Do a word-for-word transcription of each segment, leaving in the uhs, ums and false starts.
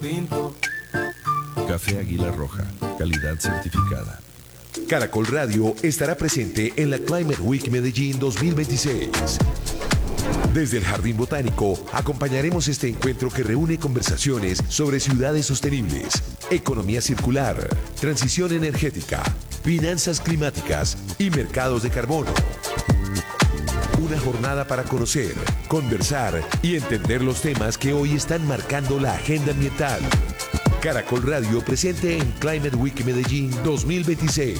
Pinto. Café Águila Roja, calidad certificada. Caracol Radio estará presente en la Climate Week Medellín dos mil veintiséis. Desde el Jardín Botánico acompañaremos este encuentro que reúne conversaciones sobre ciudades sostenibles, economía circular, transición energética, finanzas climáticas y mercados de carbono. Una jornada para conocer, conversar y entender los temas que hoy están marcando la agenda ambiental. Caracol Radio presente en Climate Week Medellín dos mil veintiséis.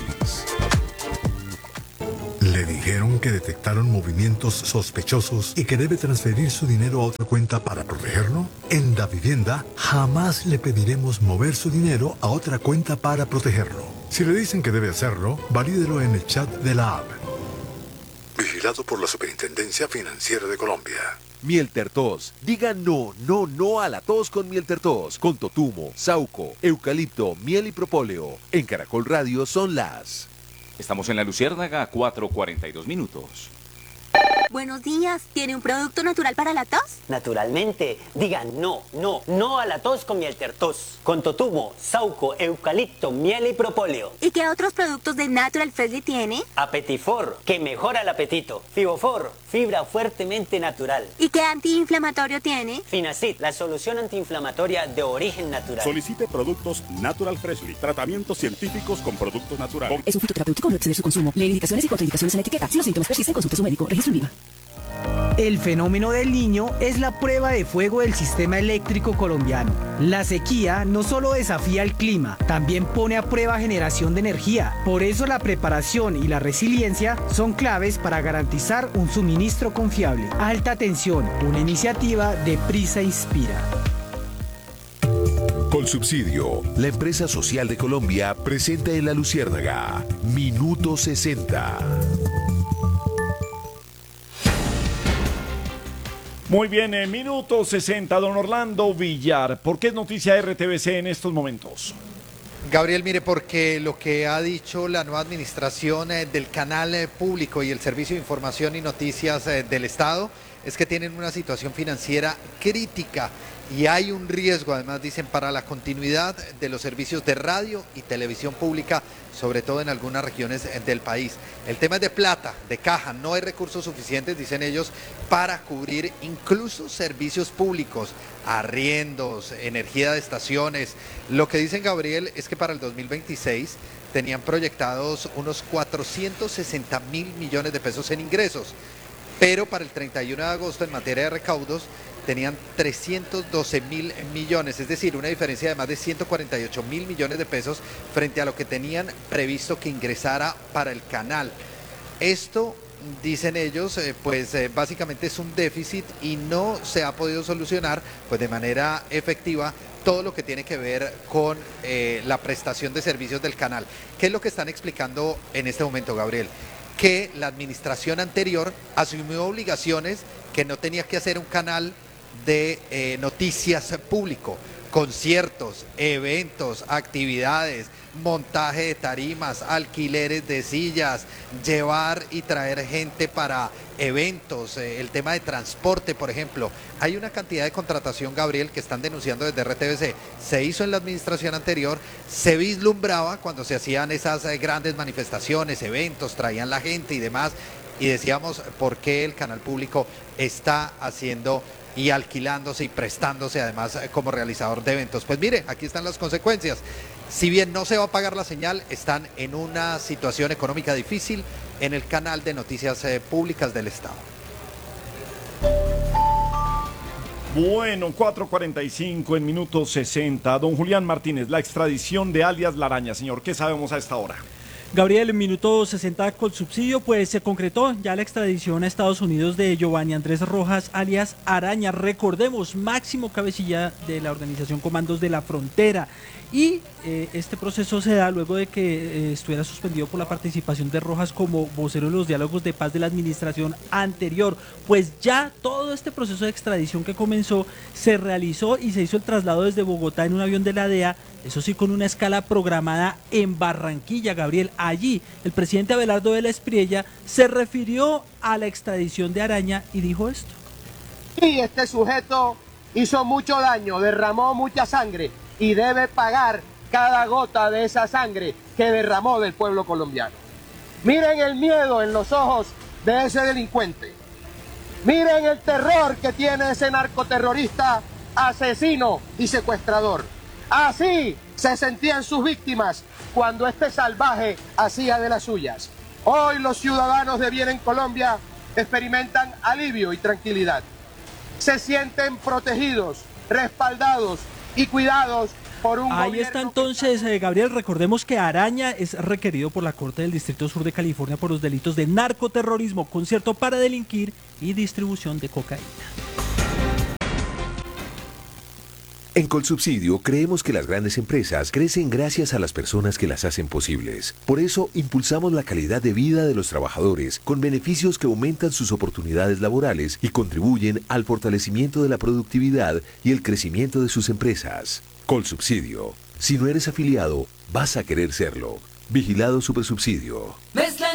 ¿Le dijeron que detectaron movimientos sospechosos y que debe transferir su dinero a otra cuenta para protegerlo? En Davivienda jamás le pediremos mover su dinero a otra cuenta para protegerlo. Si le dicen que debe hacerlo, valídelo en el chat de la app. Vigilado por la Superintendencia Financiera de Colombia. Mieltertos. Diga no, no, no a la tos con Mieltertos. Con totumo, sauco, eucalipto, miel y propóleo. En Caracol Radio son las... Estamos en La Luciérnaga, cuatro cuarenta y dos minutos. Buenos días. ¿Tiene un producto natural para la tos? Naturalmente. Diga no, no, no a la tos con Mieltertos. Con totumo, sauco, eucalipto, miel y propóleo. ¿Y qué otros productos de Natural Freshly tiene? Apetifor, que mejora el apetito. Fibofor, fibra fuertemente natural. ¿Y qué antiinflamatorio tiene? Finacid, la solución antiinflamatoria de origen natural. Solicite productos Natural Freshly. Tratamientos científicos con productos naturales. Es un fitoterapéutico, no exceder su consumo. Lee indicaciones y contraindicaciones en la etiqueta. Si los síntomas persisten, consulte a su médico. Registro en viva. El fenómeno del Niño es la prueba de fuego del sistema eléctrico colombiano. La sequía no solo desafía el clima, también pone a prueba generación de energía. Por eso la preparación y la resiliencia son claves para garantizar un suministro confiable. Alta tensión, una iniciativa de Prisa Inspira. Colsubsidio, la empresa social de Colombia, presenta en La Luciérnaga Minuto sesenta. Muy bien, en minuto sesenta, don Orlando Villar. ¿Por qué es noticia R T V C en estos momentos? Gabriel, mire, porque lo que ha dicho la nueva administración eh, del canal eh, público y el Servicio de Información y Noticias eh, del Estado es que tienen una situación financiera crítica y hay un riesgo, además dicen, para la continuidad de los servicios de radio y televisión pública, sobre todo en algunas regiones del país. El tema es de plata, de caja, no hay recursos suficientes, dicen ellos, para cubrir incluso servicios públicos, arriendos, energía de estaciones. Lo que dicen, Gabriel, es que para el dos mil veintiséis tenían proyectados unos cuatrocientos sesenta mil millones de pesos en ingresos, pero para el treinta y uno de agosto en materia de recaudos tenían trescientos doce mil millones, es decir, una diferencia de más de ciento cuarenta y ocho mil millones de pesos frente a lo que tenían previsto que ingresara para el canal. Esto, dicen ellos, eh, pues eh, básicamente es un déficit y no se ha podido solucionar pues de manera efectiva todo lo que tiene que ver con eh, la prestación de servicios del canal. ¿Qué es lo que están explicando en este momento, Gabriel? Que la administración anterior asumió obligaciones que no tenía que hacer un canal de eh, noticias público, conciertos, eventos, actividades, montaje de tarimas, alquileres de sillas, llevar y traer gente para eventos, eh, el tema de transporte, por ejemplo. Hay una cantidad de contratación, Gabriel, que están denunciando desde R T V C. Se hizo en la administración anterior, se vislumbraba cuando se hacían esas eh, grandes manifestaciones, eventos, traían la gente y demás, y decíamos por qué el canal público está haciendo y alquilándose y prestándose además como realizador de eventos. Pues mire, aquí están las consecuencias. Si bien no se va a pagar la señal, están en una situación económica difícil en el canal de noticias eh, públicas del Estado. Bueno, cuatro cuarenta y cinco en minuto sesenta. Don Julián Martínez, la extradición de alias La Araña, señor, ¿qué sabemos a esta hora? Gabriel, en minuto sesenta Colsubsidio, pues se concretó ya la extradición a Estados Unidos de Giovanni Andrés Rojas, alias Araña. Recordemos, máximo cabecilla de la organización Comandos de la Frontera. Y eh, este proceso se da luego de que eh, estuviera suspendido por la participación de Rojas como vocero en los diálogos de paz de la administración anterior. Pues ya todo este proceso de extradición que comenzó se realizó y se hizo el traslado desde Bogotá en un avión de la D E A, eso sí con una escala programada en Barranquilla, Gabriel. Allí el presidente Abelardo de la Espriella se refirió a la extradición de Araña y dijo esto. Y este sujeto hizo mucho daño, derramó mucha sangre y debe pagar cada gota de esa sangre que derramó del pueblo colombiano. Miren el miedo en los ojos de ese delincuente. Miren el terror que tiene ese narcoterrorista, asesino y secuestrador. Así se sentían sus víctimas cuando este salvaje hacía de las suyas. Hoy los ciudadanos de bien en Colombia experimentan alivio y tranquilidad. Se sienten protegidos, respaldados y cuidados por un Ahí gobierno está entonces, eh, Gabriel, recordemos que Araña es requerido por la Corte del Distrito Sur de California por los delitos de narcoterrorismo, concierto para delinquir y distribución de cocaína. En Colsubsidio creemos que las grandes empresas crecen gracias a las personas que las hacen posibles. Por eso impulsamos la calidad de vida de los trabajadores con beneficios que aumentan sus oportunidades laborales y contribuyen al fortalecimiento de la productividad y el crecimiento de sus empresas. Colsubsidio. Si no eres afiliado, vas a querer serlo. Vigilado Supersubsidio.